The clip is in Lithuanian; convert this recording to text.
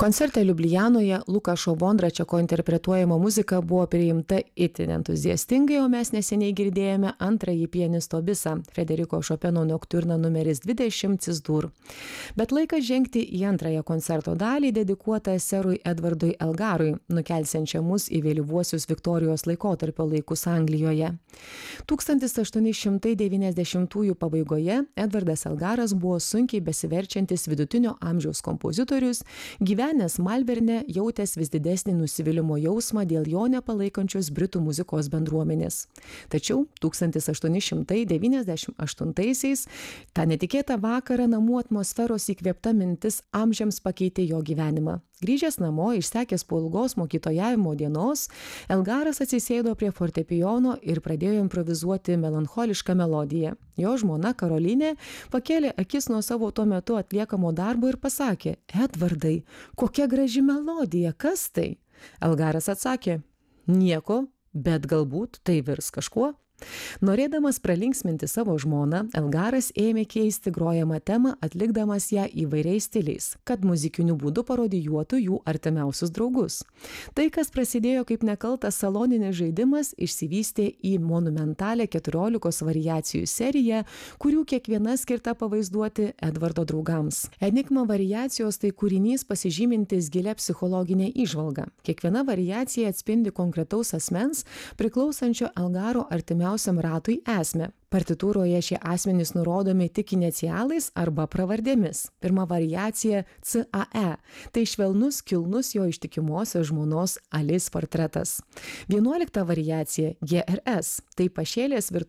Koncerte Liublianoje Lukašo Vondračeko interpretuojama muzika buvo priimta itin entuziastingai, o mes neseniai girdėjome antrąjį pianisto bisą Frederiko Šopeno noktiurną numeris 20 Cis-dur. Bet laikas žengti į antrąją koncerto dalį dedikuotą serui Edvardui Elgarui, nukelsiančią mus į vėlyvuosius Viktorijos laikotarpio laikus Anglijoje. 1890-ųjų pabaigoje Edvardas Elgaras buvo sunkiai besiverčiantis vidutinio amžiaus kompozitorius, gyvenęs Malberne, jautęs vis didesnį nusivylimo jausmą dėl jo nepalaikančios britų muzikos bendruomenės. Tačiau 1898-aisiais tą netikėtą vakarą namų atmosferos įkvėpta mintis amžiams pakeitė jo gyvenimą. Grįžęs namo, išsekęs po ilgos mokytojavimo dienos, Elgaras atsisėdo prie fortepijono ir pradėjo improvizuoti melancholišką melodiją. Jo žmona Karolinė pakėlė akis nuo savo tuo metu atliekamo darbo ir pasakė: "Edvardai, kokia graži melodija, kas tai?" Elgaras atsakė: "Nieko, bet galbūt tai virs kažkuo." Norėdamas pralinksminti savo žmoną, Elgaras ėmė keisti grojamą temą, atlikdamas ją įvairiais stiliais, kad muzikiniu būdu parodijuotų jų artimiausius draugus. Tai, kas prasidėjo kaip nekaltas saloninis žaidimas, išsivystė į monumentalią 14 variacijų seriją, kurių kiekviena skirta pavaizduoti Edvardo draugams. Enigma variacijos tai kūrinys pasižymintis gilia psichologinė įžvalga. Kiekviena variacija atspindi konkretaus asmens, priklausančio Elgaro artimiausiam ratui esmę. Partitūroje šie asmenys nurodomi tik inicialais arba pravardėmis. Pirma variacija CAE. Tai švelnus, kilnus jo ištikimosios žmonos Alis portretas. 11 variacija GRS. Tai pašėlęs